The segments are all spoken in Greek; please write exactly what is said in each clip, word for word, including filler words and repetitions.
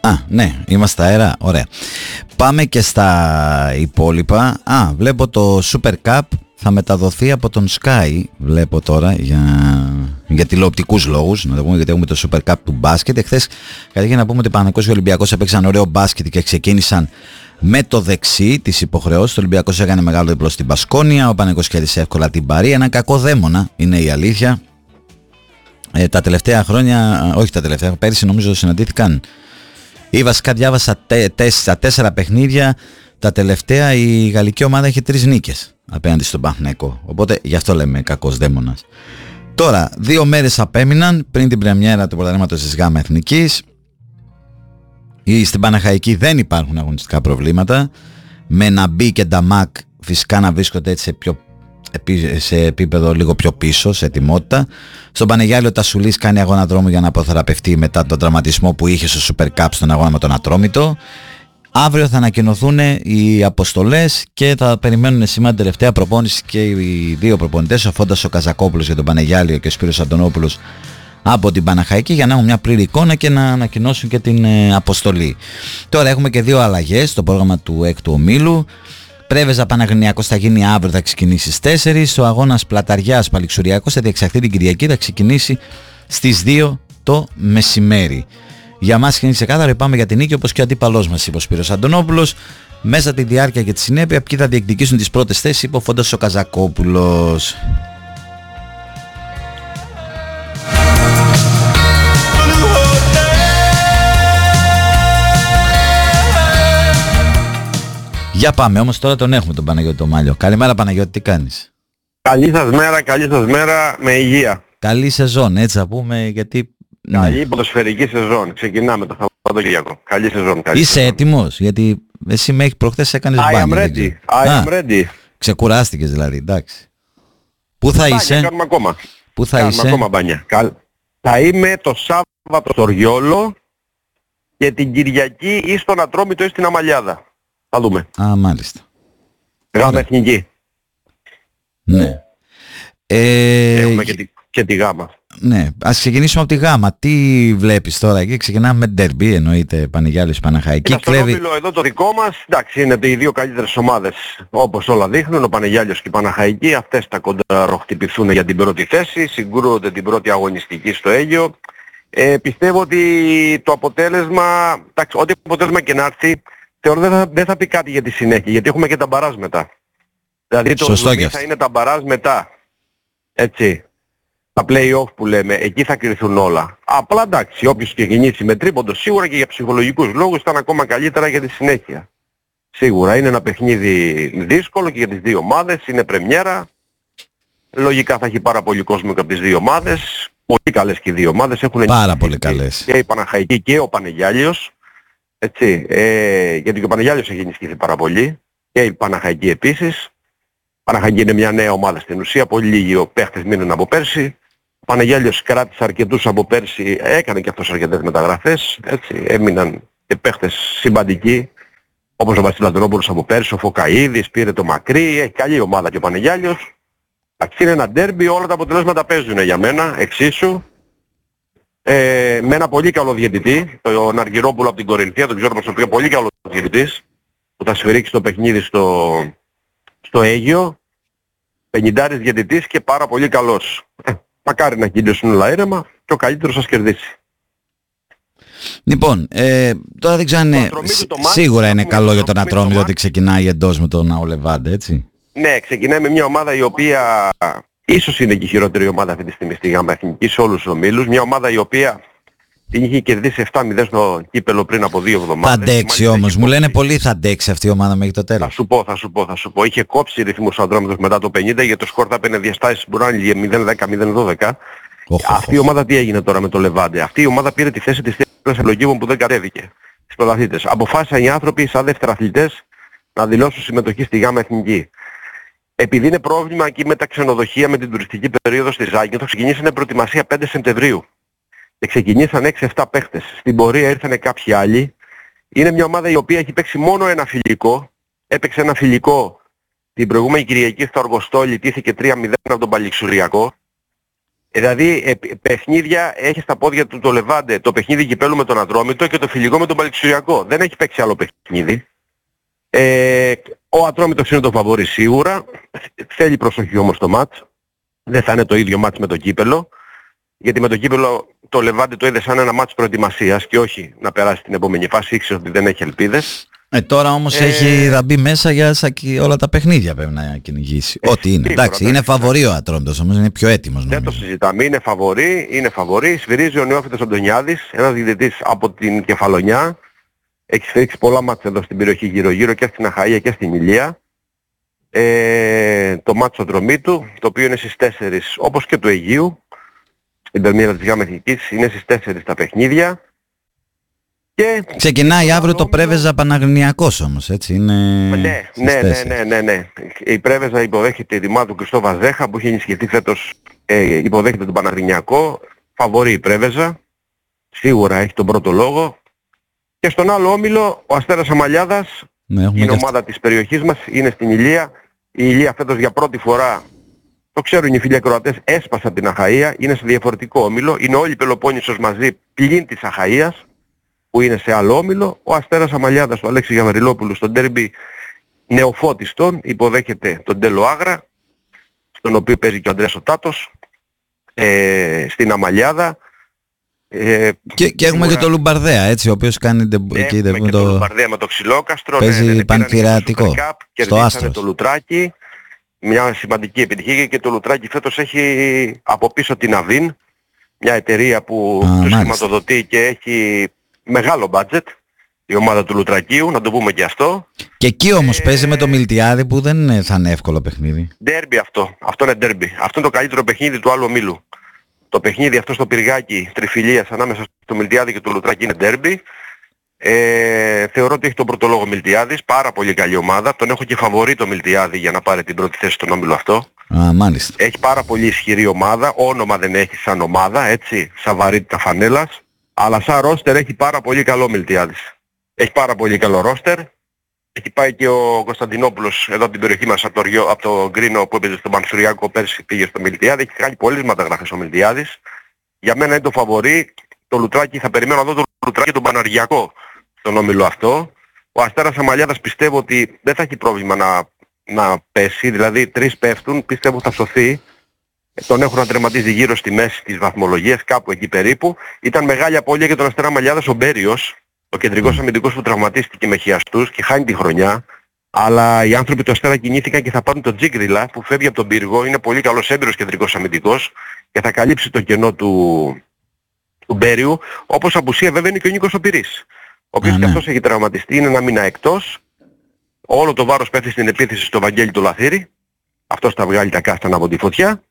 Α, ναι, είμαστε αέρα, ωραία. Πάμε και στα υπόλοιπα. Α, βλέπω το Super Cup θα μεταδοθεί από τον Sky, βλέπω τώρα, για, για τηλεοπτικούς λόγους, να το πούμε, γιατί έχουμε το Super Cup του μπάσκετ. Εχθές, καταρχήν να πούμε ότι ο Παναθηναϊκός και ο Ολυμπιακός έπαιξαν ωραίο μπάσκετ και ξεκίνησαν με το δεξί της υποχρεώσης. Ο Ολυμπιακός έκανε μεγάλο διπλό στην Μπασκόνια, ο Παναθηναϊκός κέρδισε εύκολα την Παρί. Ένα κακό δαίμονα, είναι η αλήθεια. Ε, τα τελευταία χρόνια, όχι τα τελευταία, πέρυσι νομίζω συναντήθηκαν. Ή βασικά διάβασα τε, τε, στα τέσσερα παιχνίδια, τα τελευταία η γαλλική ομάδα έχει τρεις νίκες απέναντι στον Παναθηναϊκό. Οπότε γι' αυτό λέμε κακός δαίμονας. Τώρα, δύο μέρες απέμειναν πριν την πρεμιέρα του πρωταθλήματος της ΓΑΜΑ Εθνικής. Στην Παναχαϊκή δεν υπάρχουν αγωνιστικά προβλήματα. Με Ναμπί και Νταμάκ φυσικά να βρίσκονται έτσι σε, πιο, σε επίπεδο λίγο πιο πίσω, σε ετοιμότητα. Στον Πανεγιάλη ο Τασουλής κάνει αγώνα δρόμου για να αποθεραπευτεί μετά τον τραυματισμό που είχε στο Super Cup στον αγώνα με τον Ατρόμητο. Αύριο θα ανακοινωθούν οι αποστολές και θα περιμένουν σήμερα την τελευταία προπόνηση και οι δύο προπονητές, ο Φόντας ο Καζακόπουλος για τον Πανεγιάλη και ο Σπύρος Αντωνόπουλος από την Παναχαϊκή, για να έχουν μια πλήρη εικόνα και να ανακοινώσουν και την ε, αποστολή. Τώρα έχουμε και δύο αλλαγές στο πρόγραμμα του έκτου ομίλου. Πρέβεζα Παναγεννιακός θα γίνει αύριο, θα ξεκινήσει στις τέσσερις. Ο αγώνας Πλαταριάς Παλιξουριακός θα διεξαχθεί την Κυριακή, θα ξεκινήσει στις δύο το μεσημέρι. Για μας είναι ξεκάθαρο, πάμε για την νίκη, όπως και ο αντίπαλός μας, είπε ο Σπύρος Αντωνόπουλος. Μέσα τη διάρκεια και τη συνέπεια, ποιοι θα διεκδικήσουν τις πρώτες θέσεις, είπε ο Φόντας ο Καζακόπουλος. Για πάμε, όμως τώρα τον έχουμε τον Παναγιώτη το Μάλιο. Καλημέρα Παναγιώτη, τι κάνεις? Καλή σας μέρα, καλή σας μέρα, με υγεία. Καλή σεζόν, έτσι θα πούμε, γιατί... Καλή ναι. ποδοσφαιρική σεζόν. Ξεκινάμε το Σαββατοκύριακο. Καλή σεζόν. Καλή Είσαι σεζόν. έτοιμος? Γιατί εσύ μέχρι προχθές έκανες I μπάνιο. am ready. I am ready. Ξεκουράστηκες δηλαδή, εντάξει. Πού θα μπάνια, είσαι? Κάνουμε ακόμα. Πού θα κάνουμε είσαι? ακόμα μπάνια. Καλ... Θα είμαι το Σάββατο στο Ριόλο και την Κυριακή ή στον Ατρόμητο ή στην Αμαλιάδα. Θα δούμε. Α, μάλιστα. Γάμα Εθνική. Ναι. Ε... Έχουμε και τη, και τη Γάμα. Ναι, ας ξεκινήσουμε από τη Γάμα. Τι βλέπεις τώρα εκεί? Ξεκινάμε με ντερμπι, εννοείται, Πανηγιάλης Παναχαϊκή. Στον όμιλο εδώ το δικό μας, εντάξει, είναι οι δύο καλύτερες ομάδες όπως όλα δείχνουν, ο Πανεγιάλιος και η Παναχαϊκή. Αυτές τα κονταροχτυπηθούν για την πρώτη θέση, συγκρούονται την πρώτη αγωνιστική στο Αίγιο. Ε, πιστεύω ότι το αποτέλεσμα, εντάξει, ό,τι αποτέλεσμα και να έρθει, θεωρώ δεν θα, δεν θα πει κάτι για τη συνέχεια, γιατί έχουμε και τα μπαράζ μετά. Δηλαδή το ζουμί θα είναι τα μπαράζ μετά. Έτσι. Τα play-off που λέμε, εκεί θα κρυθούν όλα. Απλά εντάξει, όποιος ξεκινήσει με τρίποντο σίγουρα και για ψυχολογικούς λόγους ήταν ακόμα καλύτερα για τη συνέχεια. Σίγουρα είναι ένα παιχνίδι δύσκολο και για τις δύο ομάδες, είναι πρεμιέρα. Λογικά θα έχει πάρα πολύ κόσμο και από τις δύο ομάδες. Πολύ καλές και οι δύο ομάδες. Έχουν πάρα πολύ καλές. Και η Παναχαϊκή και ο Πανεγιάλιος. Έτσι, ε, γιατί και ο Πανεγιάλιος έχει ενισχυθεί πάρα πολύ. Και η Παναχαϊκή επίσης. Η Παναχαϊκή είναι μια νέα ομάδα στην ουσία. Πολύ λίγοι παίχτες μείνουν από πέρσι. Ο Πανεγιάλιος κράτησε αρκετούς από πέρσι, έκανε και αυτός αρκετές μεταγραφές, έτσι, έμειναν και παίχτες σημαντικοί, όπως ο Βασίλης Αντωνόπουλος από πέρσι, ο Φωκαΐδης, πήρε το Μακρύ, έχει καλή ομάδα και ο Πανεγιάλιος. Είναι ένα ντέρμπι, όλα τα αποτελέσματα παίζουν για μένα, εξίσου. Ε, με ένα πολύ καλό διαιτητή, τον Αργυρόπουλο από την Κορινθία, τον ξέρω προσωπικά, πολύ καλό διαιτητής, που θα σφυρίξει το παιχνίδι στο, στο Αίγιο. πενηντάρης διαιτητής και πάρα πολύ καλός. Μακάρι να κυλήσουν όλα ήρεμα και ο καλύτερος σας κερδίσει. Λοιπόν, ε, τώρα δεν ξέρω αν είναι, σίγουρα είναι καλό για τον Ατρόμητο ότι ξεκινάει εντός με τον Αολεβάντε, έτσι. Ναι, ξεκινάει με μια ομάδα η οποία ίσως είναι και η χειρότερη ομάδα αυτή τη στιγμή στη ΓΑΜΑ Εθνική σε όλους τους ομίλους. Μια ομάδα η οποία την είχε κερδίσει επτά μηδέν στο κύπελο πριν από δύο εβδομάδες. Θα αντέξει όμως, μου λένε πολύ θα αντέξει αυτή η ομάδα μέχρι το τέλος. Θα σου πω, θα σου πω, θα σου πω. Είχε κόψει ρυθμούς ο Ατρόμητος μετά το πενήντα γιατί το σκορ θα έπαιρνε διαστάσεις που να είναι μηδέν δέκα μηδέν δώδεκα. Αυτή η ομάδα τι έγινε τώρα με το Λεβάντε? Αυτή η ομάδα πήρε τη θέση της τέσσερις ελογίβων που δεν κατέβηκε στις πρωταθλήτες. Αποφάσισαν οι άνθρωποι σαν δευτεραθλητές να δηλώσουν συμμετοχή στη ΓΑΜΑ Εθνική. Επειδή είναι πρόβλημα εκεί με τα ξενοδοχεία, με την τουριστική περίοδο στη Ζάκυνθο, ξεκινήσανε προετοιμασία πέντε Σεπτεμβρίου. Και ξεκινήσαν έξι επτά παίχτες. Στην πορεία ήρθαν κάποιοι άλλοι. Είναι μια ομάδα η οποία έχει παίξει μόνο ένα φιλικό. Έπαιξε ένα φιλικό την προηγούμενη Κυριακή στο Αργοστόλι, τύχηκε τρία μηδέν από τον Παλιξουριακό. Δηλαδή ε, παιχνίδια έχει στα πόδια του το Λεβάντε, το παιχνίδι κυπέλου με τον Ατρόμητο και το φιλικό με τον Παλαιξηριακό. Δεν έχει παίξει άλλο παιχνίδι. Ε, ο Ατρόμητος είναι το φαβορί σίγουρα. Θέλει προσοχή όμως το μάτς. Δεν θα είναι το ίδιο μάτς με το κύπελο. Γιατί με το κύπελο το Λεβάντε το είδε σαν ένα μάτς προετοιμασίας και όχι να περάσει την επόμενη φάση. Ήξερε ότι δεν έχει ελπίδες. Ε, τώρα όμως ε... έχει θα μπει μέσα για όλα τα παιχνίδια πρέπει να κυνηγήσει. Ε, Ό,τι είναι. Σίγουρα, εντάξει, είναι φαβορί ο Ατρόμητος όμως, είναι πιο έτοιμος. Δεν το συζητάμε. Είναι φαβορί, είναι φαβορί. Σφυρίζει ο Νεόφυτος Αντωνιάδης, ένας διαιτητής από την Κεφαλονιά. Έχει σφυρίξει πολλά μάτς εδώ στην περιοχή γύρω-γύρω και στην Αχαΐα και στην Ηλία. Ε, το μάτς του Ατρομήτου, το οποίο είναι στις τέσσερις όπως και του Αιγείου. Στην Περμίρα της Γάμας Εθνικής είναι στις τέσσερις τα παιχνίδια. Και ξεκινάει αύριο το Πρέβεζα Παναγρινιακός όμως, έτσι είναι. Ναι, ναι, ναι, ναι, ναι, ναι. Η Πρέβεζα υποδέχεται η Δημά του Κριστό Βαζέχα που έχει ενισχυθεί φέτος, ε, υποδέχεται τον Παναγρινιακό. Φαβορεί η Πρέβεζα, σίγουρα έχει τον πρώτο λόγο. Και στον άλλο όμιλο ο Αστέρας Αμαλιάδας, ναι, η ομάδα αυτή της περιοχής μας, είναι στην Ηλία. Η Ηλία φέτος για πρώτη φορά, το ξέρουν οι φίλοι ακροατές, έσπασε από την Αχαΐα, είναι σε διαφορετικό όμιλο. Είναι όλη η Πελοπόννησος μαζί πλην της Αχαΐας, που είναι σε άλλο όμιλο. Ο Αστέρας Αμαλιάδας, ο Αλέξης Γιαμαριλόπουλος, στον ντέρμπι νεοφώτιστον, υποδέχεται τον Τέλο Άγρα, στον οποίο παίζει και ο Ανδρέας ο Τάτος, ε, στην Αμαλιάδα. Ε, και, και έχουμε και το Λουμπαρδέα, έτσι, ο οποίος κάνει ναι, εκεί έχουμε και το... το Λουμπαρδέα με το Ξυλόκαστρο. Παίζει ναι, ναι, πανθυρατικό στο Άστρος. Το Λουτράκι, μια σημαντική επιτυχία, και το Λουτράκι φέτος έχει από πίσω την Αβίν, μια εταιρεία που Α, τους χρηματοδοτεί και έχει μεγάλο μπάτζετ, η ομάδα του Λουτρακίου, να το πούμε και αυτό. Και εκεί όμως ε... παίζει με το Μιλτιάδη που δεν θα είναι εύκολο παιχνίδι. Ντέρμπι αυτό, αυτό είναι ντέρμπι. Αυτό είναι το καλύτερο παιχνίδι του άλλου ομίλου. Το παιχνίδι αυτό στο πυργάκι τριφυλίας ανάμεσα στο Μιλτιάδη και το Λουτράκι είναι ντέρμπι. Ε, θεωρώ ότι έχει τον πρώτο λόγο Μιλτιάδης, πάρα πολύ καλή ομάδα. Τον έχω και φαβορί το Μιλτιάδη για να πάρει την πρώτη θέση στον όμιλο αυτό. Α, μάλιστα. Έχει πάρα πολύ ισχυρή ομάδα, όνομα δεν έχει σαν ομάδα, έτσι, σαν βαρύτητα φανέλας. Αλλά σαν ρόστερ έχει πάρα πολύ καλό Μιλτιάδης. Έχει πάρα πολύ καλό ρόστερ. Έχει πάει και ο Κωνσταντινόπουλος εδώ από την περιοχή μας, από το, Ριο, από το Γκρίνο που έπαιζε στο Μανσουριάκο, πέρσι πήγε στο Μιλτιάδη. Έχει κάνει πολλές μεταγραφές ο Μιλτιάδης. Για μένα είναι το φαβορί. Το Λουτράκι, θα περιμένω να δω το Λουτράκι και τον Παναργιακό στον όμιλο αυτό. Ο Αστέρας Αμαλιάδας πιστεύω ότι δεν θα έχει πρόβλημα να, να πέσει. Δηλαδή τρεις πέφτουν, πιστεύω θα σωθεί. Τον έχουν να τερματίζει γύρω στη μέση της βαθμολογίας, κάπου εκεί περίπου. Ήταν μεγάλη απώλεια για τον Αστέρα Αμαλιάδας ο Μπέριος, ο κεντρικός αμυντικός που τραυματίστηκε με χιαστούς και χάνει τη χρονιά. Αλλά οι άνθρωποι του Αστέρα κινήθηκαν και θα πάρουν τον Τζίγκριλα που φεύγει από τον πύργο. Είναι πολύ καλός έμπειρος κεντρικός αμυντικός και θα καλύψει το κενό του, του Μπέριου. Όπως απουσία βέβαια είναι και ο Νίκος ο Πυρής, ο οποίος και αυτός έχει τραυματιστεί, είναι ένα μήνα εκτός. Όλο το βάρος πέφτει στην επίθεση στο Βαγγέλη του Λαθύρη. Αυτός θα βγάλει τα κάστανα από τη φωτιά.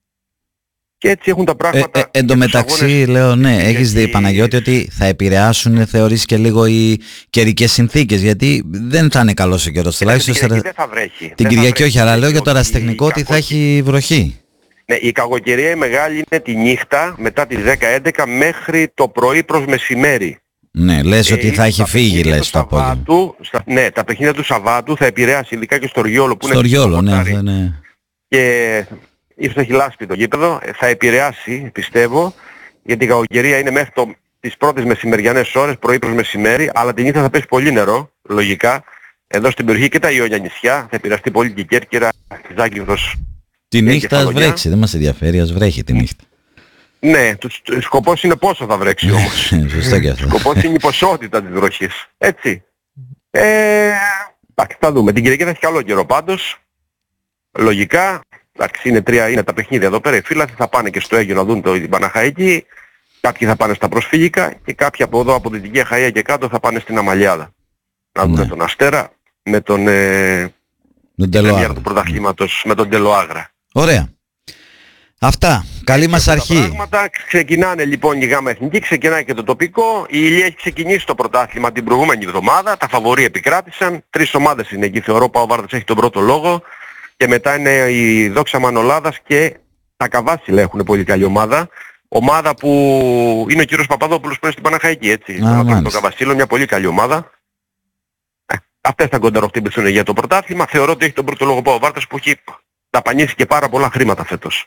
Και έτσι έχουν τα πράγματα. Ε, ε, εν τω μεταξύ, λέω, ναι, έχεις δει, Παναγιώτη, ότι θα επηρεάσουν, θεωρείς, και λίγο οι καιρικές συνθήκες. Γιατί δεν θα είναι καλός ο καιρός. Τουλάχιστον την Κυριακή δεν θα βρέχει. Την Κυριακή όχι, αλλά λέω για το αεραστεχνικό ότι θα έχει βροχή. Ναι, η κακοκαιρία η μεγάλη είναι τη νύχτα μετά τις δέκα έντεκα μέχρι το πρωί προς μεσημέρι. Ναι, λες ε, ότι θα έχει φύγει, λες, το απόγευμα. Ναι, τα παιχνίδια του Σαββάτου θα επηρεάσει, ειδικά και στο Ριόλο που στο είναι Ριόλο, ναι, ναι. Και ίσως έχει λάσπη το γήπεδο, θα επηρεάσει, πιστεύω, γιατί η κακοκαιρία είναι μέχρι το, τις πρώτες μεσημεριανές ώρες, πρωί προς μεσημέρι, αλλά τη νύχτα θα πέσει πολύ νερό, λογικά. Εδώ στην περιοχή και τα Ιόνια νησιά, θα επηρεαστεί πολύ και η Κέρκυρα, η Ζάκυνθος. Τη νύχτα ας βρέξει, δεν μας ενδιαφέρει, ας βρέχει τη νύχτα. Ναι, το σκοπός είναι πόσο θα βρέξει όμως. Σωστό και αυτό. Σκοπός είναι η ποσότητα της βροχής. Έτσι. Ε, εντάξει, θα δούμε. Την Κυριακή θα έχει καλό καιρό πάντως. Λογικά. Εντάξει, είναι τρία είναι τα παιχνίδια εδώ πέρα. Οι φίλαθλοι θα πάνε και στο Αίγιο να δουν το, την Παναχαϊκή. Κάποιοι θα πάνε στα προσφυγικά και κάποιοι από εδώ από την Δυτική Αχαΐα και κάτω θα πάνε στην Αμαλιάδα. Να δουν ναι. τον Αστέρα με τον ε, τον του πρωταθλήματος, με τον Τέλο Άγρα. Ωραία. Αυτά. Καλή μας αρχή. Τα πράγματα ξεκινάνε λοιπόν η Γάμα Εθνική, ξεκινάει και το τοπικό. Η Ηλία έχει ξεκινήσει το πρωτάθλημα την προηγούμενη εβδομάδα. Τα φαβορί επικράτησαν. Τρεις ομάδες είναι εκεί, θεωρώ. Πάο Βάρδας έχει τον πρώτο λόγο. Και μετά είναι η Δόξα Μανολάδας και τα Καβάσιλα έχουν πολύ καλή ομάδα. Ομάδα που είναι ο κύριος Παπαδόπουλος που είναι στην Παναχαϊκή, έτσι. Ah, το Καβασίλο, μια πολύ καλή ομάδα. Ε, αυτές θα κονταροχτύπησουν για το πρωτάθλημα. Θεωρώ ότι έχει τον πρώτο λόγο Πάο Βάρδας που έχει ταπανίσει και πάρα πολλά χρήματα φέτος.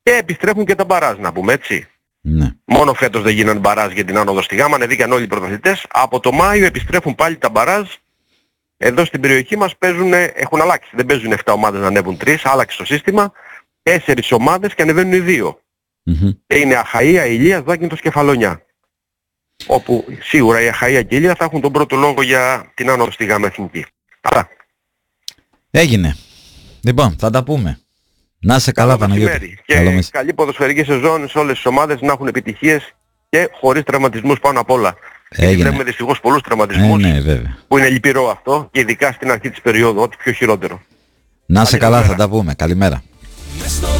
και επιστρέφουν και τα μπαράζ, να πούμε έτσι. Ναι. Μόνο φέτος δεν γίνανε μπαράζ για την άνοδο στη Γάμα, ανεβήκαν όλοι οι πρωταθλητές. Από το Μάιο επιστρέφουν πάλι τα μπαράζ. Εδώ στην περιοχή μας παίζουν, έχουν αλλάξει. Δεν παίζουν επτά ομάδες να ανέβουν τρεις, άλλαξε το σύστημα. τέσσερις ομάδες και ανεβαίνουν οι δύο. Mm-hmm. Και είναι Αχαΐα, Ηλίας, Δάκυνθος και Κεφαλονιά. Όπου σίγουρα η Αχαΐα και η Ηλία θα έχουν τον πρώτο λόγο για την άνοδο στη Γάμα Εθνική. Άρα. Έγινε. Λοιπόν, θα τα πούμε. Να είσαι καλά, Παναγιώτη. Και καλή ποδοσφαιρική σεζόν σε όλες τις ομάδες να έχουν επιτυχίες και χωρίς τραυματισμούς πάνω απ' όλα. Γιατί βλέπουμε δυστυχώς πολλούς τραυματισμούς, ε, ναι, που είναι λυπηρό αυτό και ειδικά στην αρχή της περίοδου, ό,τι πιο χειρότερο. Να είσαι καλά, θα τα πούμε. Καλημέρα.